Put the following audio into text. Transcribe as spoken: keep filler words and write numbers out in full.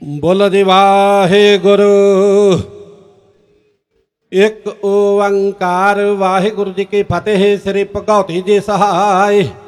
ਬੋਲੋ ਜੀ ਵਾਹਿਗੁਰੂ। ਇੱਕ ਓੰਕਾਰ ਵਾਹਿਗੁਰੂ ਜੀ ਕੀ ਫਤਿਹ। ਸ੍ਰੀ ਭਗਉਤੀ ਜੀ ਸਹਾਇ।